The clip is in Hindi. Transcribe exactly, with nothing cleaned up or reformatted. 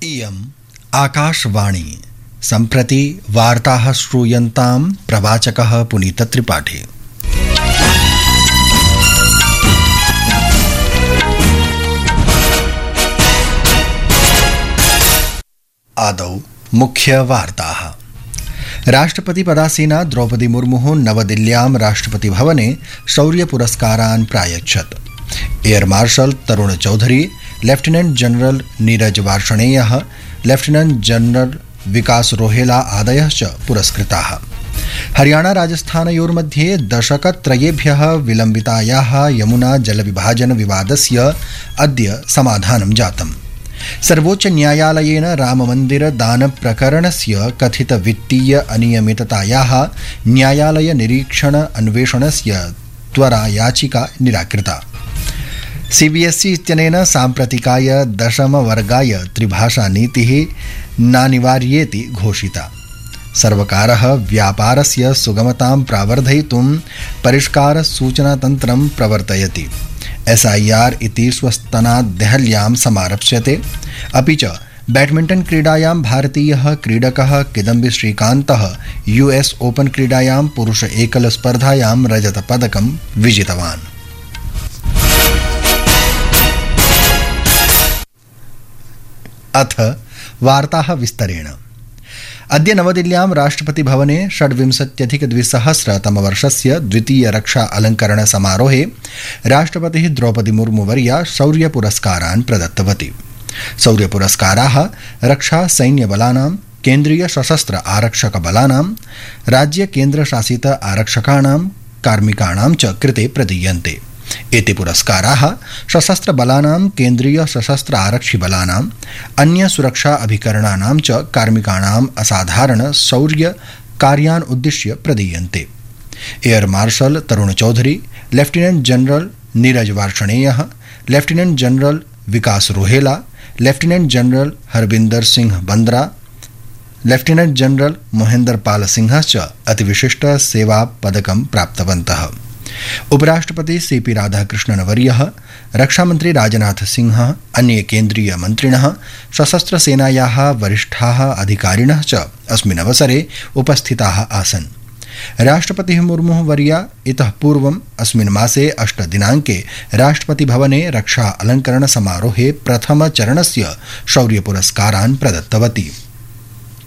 इयम् आकाशवाणी सम्प्रति वार्ताः श्रूयन्तां प्रवाचकः पुनीतत्रिपाठी। आदौ मुख्यवार्ताः। राष्ट्रपतिपदासीना द्रौपदी मुर्मुः नवदिल्ल्यां राष्ट्रपतिभवने शौर्यपुरस्कारान् प्रायच्छत्। एयर मार्शल तरुण Chaudhary, lieutenant general Neeraj वार्ष्णेयः, lieutenant general विकास रोहेला आदयः च पुरस्कृताः। हरियाणा राजस्थानयोर्मध्ये दशकत्रयेभ्यः विलम्बितायाः यमुना जलविभाजन विवादस्य अद्य समाधानं जातम्। सर्वोच्च न्यायालयेन राममन्दिर दान प्रकरणस्य कथित वित्तीय अनियमिततायाः न्यायालय निरीक्षण अन्वेषणस्य त्वरा याचिका निराकृता। सीबीएसई इत्यनेन साम्प्रतिकाय दशमवर्गाय त्रिभाषा नीतिः नानिवार्येति घोषिता। सर्वकारः व्यापारस्य सुगमतां प्रावर्धयितुं परिष्कार सूचनातन्त्रं प्रवर्तयति। एस आई आर इति स्वस्तनात् देहल्यां समारप्स्यते। अपि च बैडमिण्टन क्रीडायां भारतीयः क्रीडकः किदम्बी श्रीकान्तः यूएस ओपन क्रीडायां पुरुष एकल स्पर्धायां रजतपदकं विजितवान्। अथ वार्ताः विस्तरेण। अद्य नवदिल्ल्यां राष्ट्रपतिभवने षड्विंशत्यधिकद्विसहस्रतमवर्षस्य द्वितीय रक्षा अलङ्करण समारोहे राष्ट्रपतिः द्रौपदी मुर्मुवर्या शौर्यपुरस्कारान् प्रदत्तवती। शौर्यपुरस्काराः रक्षा सैन्यबलानां, केन्द्रीय सशस्त्र आरक्षकबलानां, राज्य केन्द्रशासित आरक्षकाणां, कार्मिकाणां च कृते प्रदीयन्ते। एते पुरस्काराः सशस्त्र बलानां, केन्द्रीय सशस्त्र आरक्षि बलानां, अन्य सुरक्षा अभिकरणानां च कार्मिकाणाम् असाधारण शौर्य कार्यान् उद्दिश्य प्रदीयन्ते। एयर मार्शल तरुण Chaudhary, lieutenant general Neeraj वार्ष्णेयः, lieutenant general विकास Rohela, lieutenant general Harbinder Singh Bandra, lieutenant general Mahendra Pal Singh च अतिविशिष्ट सेवा पदकं प्राप्तवन्तः। उपराष्ट्रपति सीपी राधाकृष्णन वर्यः, रक्षामंत्री राजनाथ सिंह, अन्ये केन्द्रीय मन्त्रिणः, सशस्त्र सेनायाः वरिष्ठाः अधिकारिणः च अस्मिन् अवसरे उपस्थिताः आसन्। राष्ट्रपतिः मुर्मुः वर्या इतः पूर्वम् अस्मिन् मासे अष्ट दिनाङ्के राष्ट्रपतिभवने रक्षा अलङ्करण समारोहे प्रथम चरणस्य शौर्यपुरस्कारान् प्रदत्तवती।